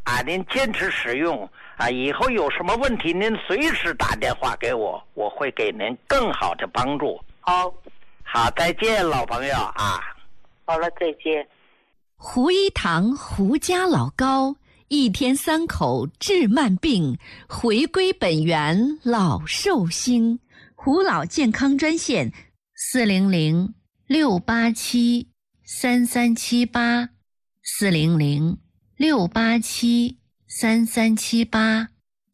您坚持使用以后有什么问题您随时打电话给我，我会给您更好的帮助。好，再见老朋友啊。 好了，再见。 胡一堂胡家老高，一天3口治慢病，回归本源老寿星。胡老健康专线400-687-3378 400-687-3378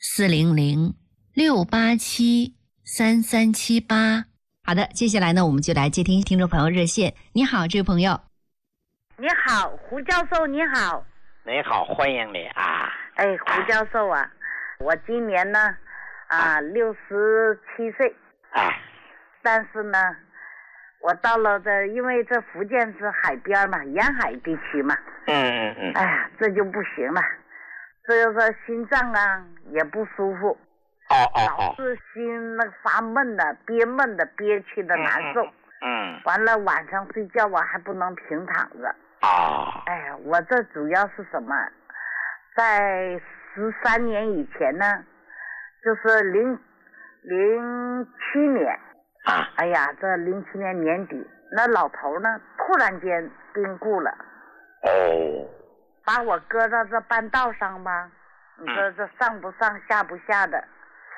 400-687-3378。好的，接下来呢，我们就来接听听众朋友热线。你好，这位朋友。 你好，胡教授，你好。 你好，欢迎你啊。 胡教授啊，我今年呢67岁。但是呢，我到了因为这福建是海边嘛，沿海地区嘛。这就不行了，这就是心脏啊也不舒服。老是心那发闷的，憋闷的，憋屈的难受。完了晚上睡觉啊还不能平躺着。我这主要是什么？在13年以前呢，就是07年。这07年年底，那老头呢突然间病故了。把我搁到这半道上吧，你说这上不上下不下的。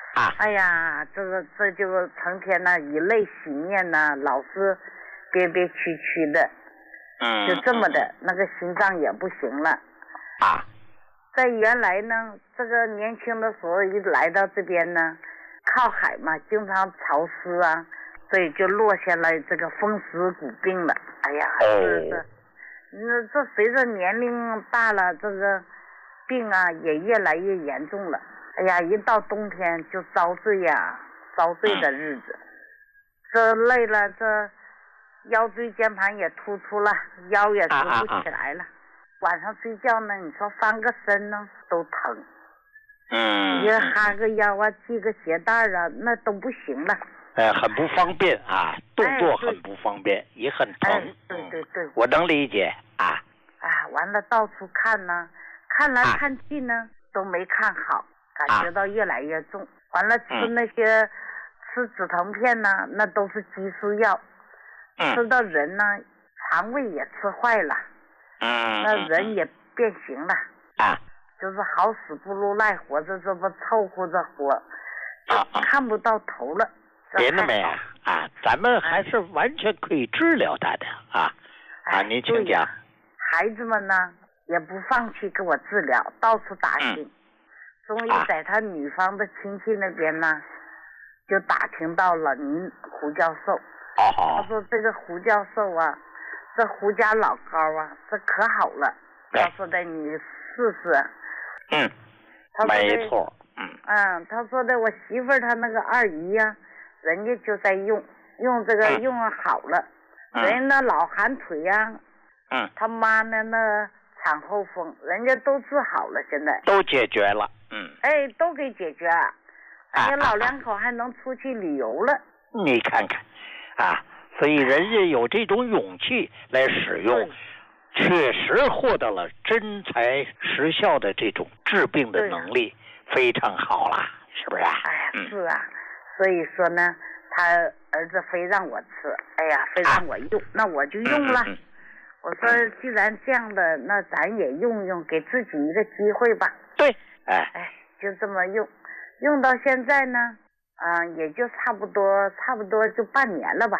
这就成天呢以泪洗面呢，老是憋憋屈屈的。就这么的，那个心脏也不行了。在原来呢，这个年轻的时候一来到这边呢，靠海嘛，经常潮湿啊，所以就落下了这个风湿骨病了。这随着年龄大了，这个病啊也越来越严重了。一到冬天就遭罪的日子。这累了，这腰椎间盘也突出了，腰也直不起来了。晚上睡觉呢，你说翻个身呢都疼。你哈个腰啊，系个鞋带啊，那都不行了。 很不方便动作很不方便，也很疼。 对， 我能理解完了到处看呢，看来看去呢都没看好，感觉到越来越重。完了吃那些吃止疼片呢，那都是激素药。吃到人呢肠胃也吃坏了。那人也变形了。就是好死不如赖活着，这不凑合着活，看不到头了。 别的没咱们还是完全可以治疗他的您请讲。 孩子们呢也不放弃给我治疗，到处打听。终于在他女方的亲戚那边呢，就打听到了您胡教授。他说这个胡教授啊，这胡家老高啊，这可好了。他说的你试试。 没错。 他说的我媳妇儿她那个二姨呀，人家就在用这个用好了。人家那老寒腿呀，他妈呢那产后风，人家都治好了，现在都解决了。 都给解决了。人家老两口还能出去旅游了。 你看看所以人家有这种勇气来使用，确实获得了真材实效的这种治病的能力，非常好啦，是不是是所以说呢，他儿子非让我吃，非让我用，那我就用了。我说既然这样的，那咱也用，给自己一个机会吧。 对。 就这么用到现在呢，也就差不多就半年了吧。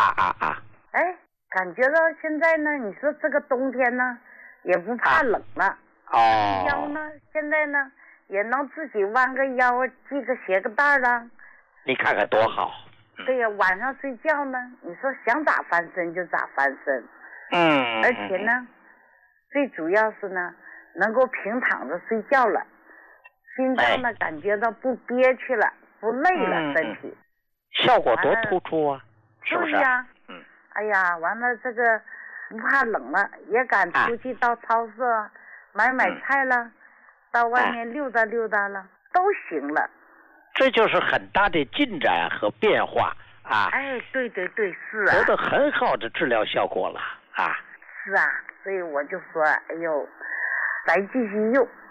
感觉到现在呢，你说这个冬天呢也不怕冷了。腰呢现在呢也能自己弯个腰，系个鞋个带了。 你看看多好。 对呀，晚上睡觉呢，你说想咋翻身就咋翻身。而且呢，最主要是呢，能够平躺着睡觉了，心脏呢感觉到不憋屈了，不累了，身体效果多突出啊，是不是？ 对呀。完了这个不怕冷了，也敢出去到超市买菜了，到外面溜达溜达了，都行了。 这就是很大的进展和变化对，是得到很好的治疗效果了是所以我就说，咱继续用，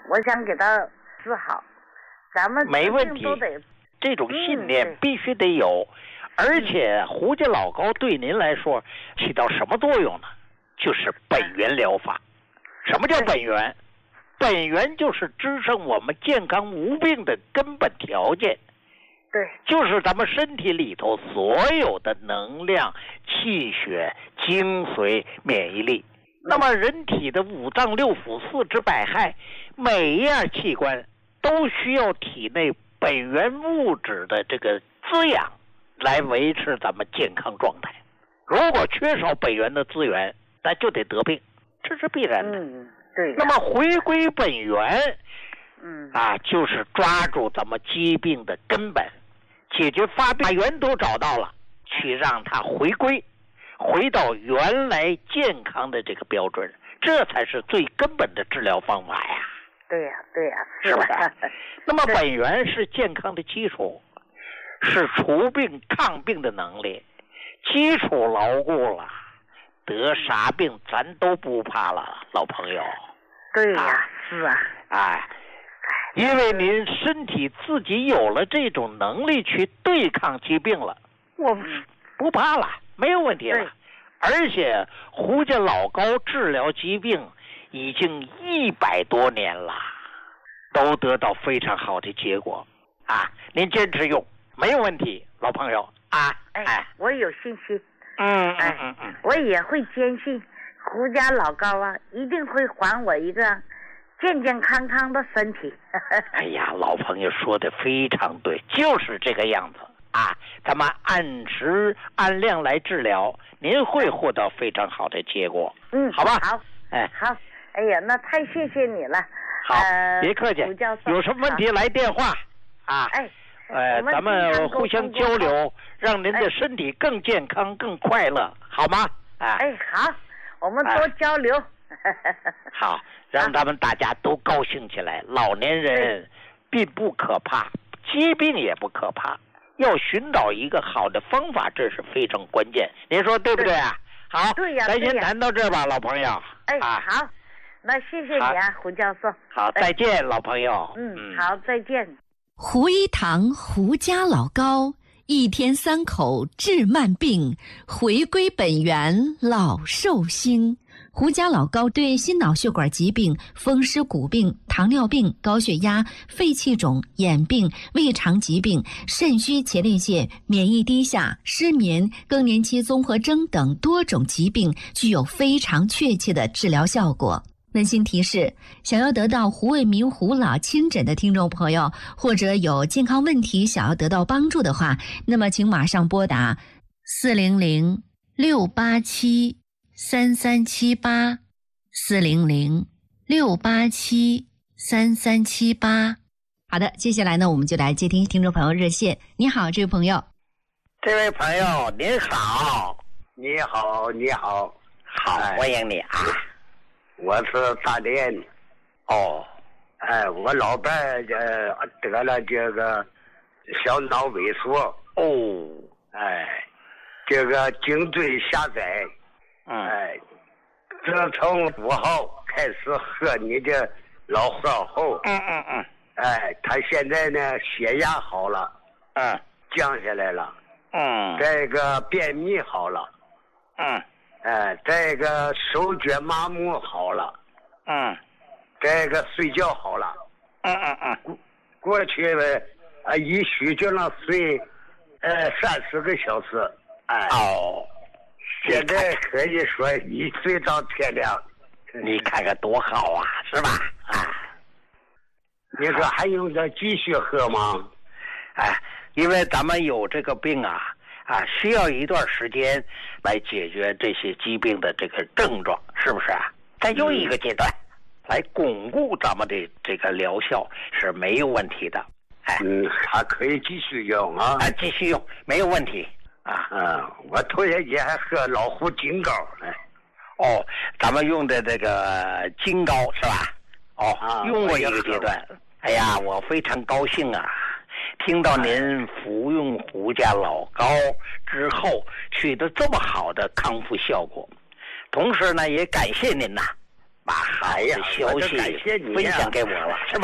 我想给他治好，咱们没问题都得这种信念必须得有，而且胡家老高对您来说起到什么作用呢？就是本源疗法。什么叫本源？本源就是支撑我们健康无病的根本条件。 对， 就是咱们身体里头所有的能量、气血、精髓、免疫力。那么人体的五脏六腑、四肢百骸，每一样器官都需要体内本源物质的这个滋养，来维持咱们健康状态。如果缺少本源的资源，那就得得病，这是必然的。 对。 那么回归本源，就是抓住咱们疾病的根本，解决发病，把源头找到了，去让它回归，回到原来健康的这个标准，这才是最根本的治疗方法呀。 对呀， 是吧？那么本源是健康的基础，是除病抗病的能力，基础牢固了，得啥病咱都不怕了，老朋友。 对呀，是啊。 因为您身体自己有了这种能力去对抗疾病了，我不怕了，没有问题了。而且胡家老高治疗疾病已经100多年了，都得到非常好的结果您坚持用没有问题，老朋友我有信心。我也会坚信胡家老高一定会还我一个健健康康的身体。 哎呀，老朋友说的非常对，就是这个样子咱们按时按量来治疗，您会获得非常好的结果。好吧。 好。好。哎呀，那太谢谢你了。 好，别客气。有什么问题来电话咱们互相交流，让您的身体更健康、更快乐，好吗？ 好，我们多交流。 好，让他们大家都高兴起来。老年人并不可怕，疾病也不可怕，要寻找一个好的方法，这是非常关键。您说对不对啊？好，咱先谈到这吧，老朋友。 好，那谢谢你胡教授。 好，再见，老朋友。 好，再见。 胡一堂胡家老高，一天3口治慢病，回归本源老寿星。胡家老高对心脑血管疾病、风湿骨病、糖尿病、高血压、肺气肿、眼病、胃肠疾病、肾虚前列腺、免疫低下、失眠、更年期综合征等多种疾病具有非常确切的治疗效果。温馨提示：想要得到胡卫民胡老亲诊的听众朋友，或者有健康问题想要得到帮助的话，那么请马上拨打400-687-3378 400-687-3378。好的，接下来呢，我们就来接听听众朋友热线。你好，这位朋友。 这位朋友您好。 你好。 好，欢迎你我是大连。我老伴得了这个小脑萎缩。这个颈椎狭窄。自从5号开始喝你的老喝后，他现在呢血压好了，降下来了，这个便秘好了，这个手脚麻木好了，这个睡觉好了，过去一宿就能睡30个小时，现在可以说一睡到天亮。 你看看多好啊，是吧？ 你说还用着继续喝吗？ 因为咱们有这个病需要一段时间来解决这些疾病的这个症状，是不是再用一个阶段来巩固咱们的这个疗效是没有问题的。 还可以继续用继续用没有问题。 我头些节还喝老虎金膏。 咱们用的这个金膏是吧？用过一个阶段。哎呀，我非常高兴听到您服用胡家老高之后取得这么好的康复效果，同时呢也感谢您把好的消息分享给我了，是吧？